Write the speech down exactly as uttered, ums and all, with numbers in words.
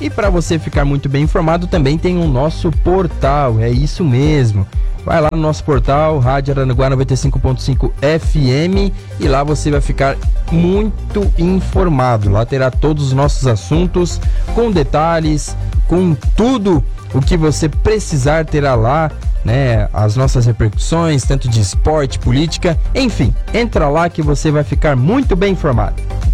E para você ficar muito bem informado, também tem o nosso portal, é isso mesmo. Vai lá no nosso portal, Rádio Araranguá noventa e cinco ponto cinco F M, e lá você vai ficar muito informado. Lá terá todos os nossos assuntos, com detalhes, com tudo o que você precisar, terá lá, né? As nossas repercussões, tanto de esporte, política, enfim, entra lá que você vai ficar muito bem informado.